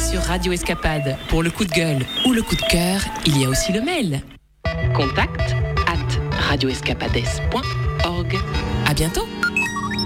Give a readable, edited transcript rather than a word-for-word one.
sur Radio Escapade. Pour le coup de gueule ou le coup de cœur, il y a aussi le mail. Contact@radioescapades.org. À bientôt.